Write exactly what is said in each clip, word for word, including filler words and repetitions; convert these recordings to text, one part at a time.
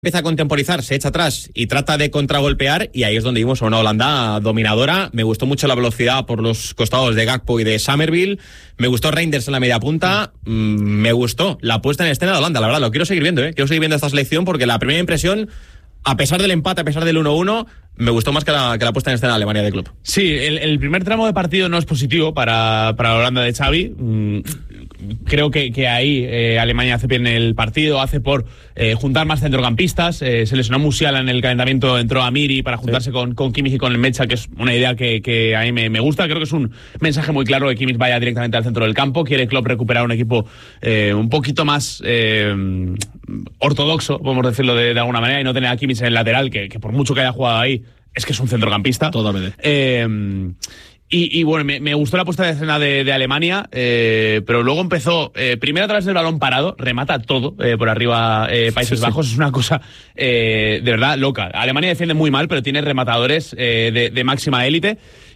Empieza a contemporizar, se echa atrás y trata de contragolpear, y ahí es donde vimos a una Holanda dominadora. Me gustó mucho la velocidad por los costados de Gakpo y de Summerville. Me gustó Reinders en la media punta. Mm, me gustó la puesta en escena de Holanda, la verdad. Lo quiero seguir viendo, ¿eh? Quiero seguir viendo esta selección porque la primera impresión, a pesar del empate, a pesar del uno uno, me gustó más que la, que la puesta en escena de Alemania de club. Sí, el, el primer tramo de partido no es positivo para, para la Holanda de Xavi. Mm, creo que, que ahí eh, Alemania hace bien el partido, hace por eh, juntar más centrocampistas. Eh, se lesionó Musiala en el calentamiento, entró Amiri para juntarse sí. con, con Kimmich y con el Mecha, que es una idea que, que a mí me, me gusta. Creo que es un mensaje muy claro que Kimmich vaya directamente al centro del campo. Quiere Klopp recuperar un equipo eh, un poquito más eh, ortodoxo, podemos decirlo de, de alguna manera, y no tener a Kimmich en el lateral, que, que por mucho que haya jugado ahí, es que es un centrocampista. Totalmente. Eh, y, y bueno, me, me gustó la puesta de escena de, de Alemania, eh, pero luego empezó, eh, primero a través del balón parado, remata todo eh, por arriba eh, Países sí, Bajos, sí. Es una cosa eh, de verdad loca. Alemania defiende muy mal, pero tiene rematadores eh, de, de máxima élite.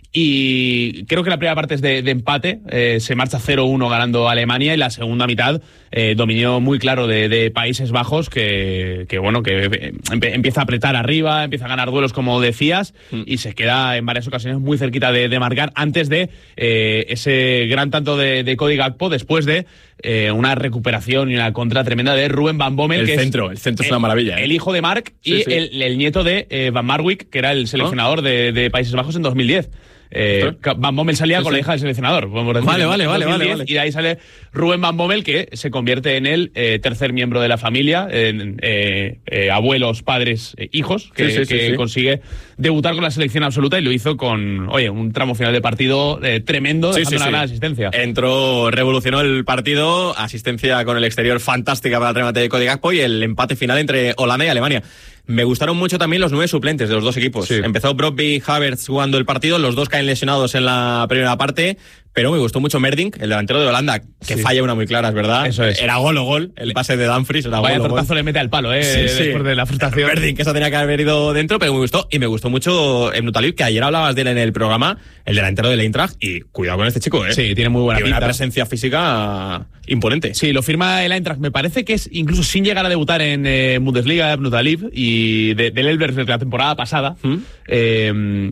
Y creo que la primera parte es de, de empate, eh, se marcha cero uno ganando Alemania, y la segunda mitad eh, dominio muy claro de, de Países Bajos, que, que bueno, que empe, empieza a apretar arriba, empieza a ganar duelos como decías, mm. y se queda en varias ocasiones muy cerquita de, de marcar antes de eh, ese gran tanto de, de Cody Gakpo, después de eh, una recuperación y una contra tremenda de Ruben Van Bommel. El que centro, es el centro es una maravilla. El ¿eh? hijo de Mark sí, y sí. El, el nieto de eh, Van Marwijk, que era el seleccionador ¿Oh? de, de Países Bajos en dos mil diez. Eh, Van Bommel salía sí, con sí. la hija del seleccionador, podemos decir. Vale, vale, vale, vale, vale. Y de ahí sale Ruben Van Bommel, que se convierte en el eh, tercer miembro de la familia, en, eh, eh, abuelos, padres, eh, hijos, que, sí, sí, que sí, sí. consigue debutar con la selección absoluta, y lo hizo con, oye, un tramo final de partido eh, tremendo, sí, dejando sí, una sí. gran asistencia. Entró, revolucionó el partido, asistencia con el exterior fantástica para el remate de Cody Gakpo, y el empate final entre Holanda y Alemania. Me gustaron mucho también los nueve suplentes de los dos equipos. Sí. Empezó Brobbey y Havertz jugando el partido, los dos caen lesionados en la primera parte, pero me gustó mucho Merdink, el delantero de Holanda, que sí. falla una muy clara, es verdad. Eso es. Era gol o gol, el pase de Dumfries era Vaya gol o tortazo gol. le mete al palo, eh, sí, sí. después de la frustración. Merdink, que esa tenía que haber ido dentro, pero me gustó, y me gustó mucho Ibn Talib, que ayer hablabas de él en el programa, el delantero del Eintracht, y cuidado con este chico, eh. Sí, tiene muy buena pinta. Una presencia física imponente. Sí, lo firma el Eintracht, me parece que es incluso sin llegar a debutar en eh, Bundesliga, Ibn Talib, y de, del Elbers de la temporada pasada. ¿Mm? Eh,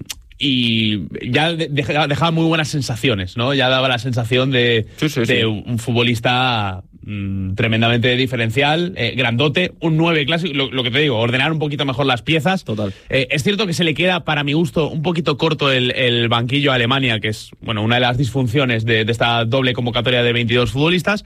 y ya dejaba muy buenas sensaciones, ¿no? Ya daba la sensación de, sí, sí, de sí. un futbolista mmm, tremendamente diferencial, eh, grandote, un nueve clásico, lo, lo que te digo, ordenar un poquito mejor las piezas. Total. Eh, es cierto que se le queda, para mi gusto, un poquito corto el, el banquillo a Alemania, que es, bueno, una de las disfunciones de, de esta doble convocatoria de veintidós futbolistas.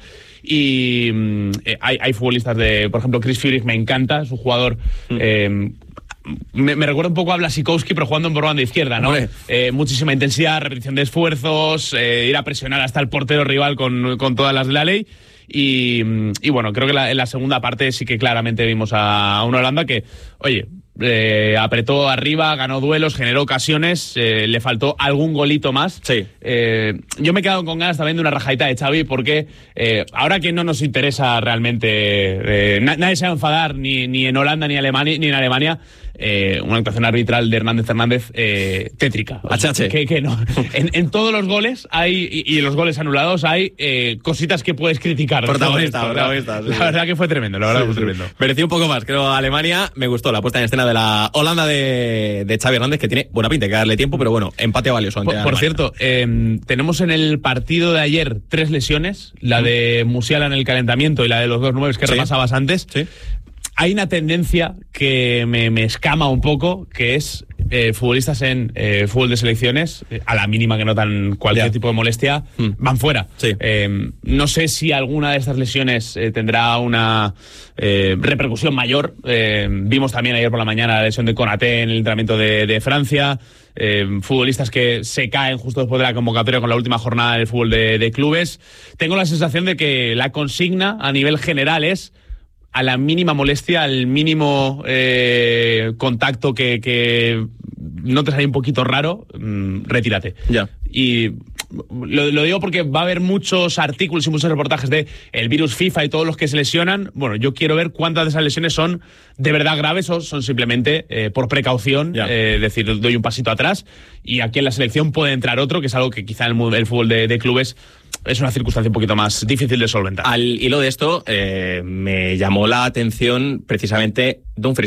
Y mmm, eh, hay, hay futbolistas de, por ejemplo, Chris Führich me encanta, es un jugador... Mm. Eh, Me, me recuerda un poco a Blasikowski, pero jugando por banda izquierda, ¿no? Eh, muchísima intensidad, repetición de esfuerzos, eh, ir a presionar hasta el portero rival con, con todas las de la ley. Y, y bueno, creo que la, en la segunda parte sí que claramente vimos a, a una Holanda que, oye, eh, apretó arriba, ganó duelos, generó ocasiones, eh, le faltó algún golito más. Sí. Eh, yo me he quedado con ganas también de una rajadita de Xavi, porque eh, ahora que no nos interesa realmente, eh, na, nadie se va a enfadar ni, ni en Holanda ni en Alemania, ni en Alemania. Eh, una actuación arbitral de Hernández Hernández eh, tétrica. O sea, que, que no. en, en todos los goles hay, y, y los goles anulados hay eh, cositas que puedes criticar. Protagonista, protagonista. La, la verdad que fue tremendo, la verdad sí, que fue tremendo. Mereció un poco más, creo, Alemania. Me gustó la puesta en escena de la Holanda de, de Xavi Hernández, que tiene buena pinta, hay que darle tiempo, pero bueno, empate valioso. Por, por cierto, eh, tenemos en el partido de ayer tres lesiones, la de Musiala en el calentamiento y la de los dos nueves que sí. repasabas antes. Sí. Hay una tendencia que me, me escama un poco, que es eh, futbolistas en eh, fútbol de selecciones, eh, a la mínima que notan cualquier yeah. tipo de molestia, mm. van fuera. Sí. Eh, no sé si alguna de estas lesiones eh, tendrá una eh, repercusión mayor. Eh, vimos también ayer por la mañana la lesión de Konaté en el entrenamiento de, de Francia. Eh, futbolistas que se caen justo después de la convocatoria con la última jornada del fútbol de, de clubes. Tengo la sensación de que la consigna a nivel general es: a la mínima molestia, al mínimo eh, contacto que, que no te sale un poquito raro, mmm, retírate. Ya. Y lo, lo digo porque va a haber muchos artículos y muchos reportajes de el virus FIFA y todos los que se lesionan. Bueno, yo quiero ver cuántas de esas lesiones son de verdad graves o son simplemente eh, por precaución, es eh, decir, doy un pasito atrás y aquí en la selección puede entrar otro, que es algo que quizá en el, el fútbol de, de clubes es una circunstancia un poquito más difícil de solventar. Al hilo de esto, eh, me llamó la atención precisamente Dumfries.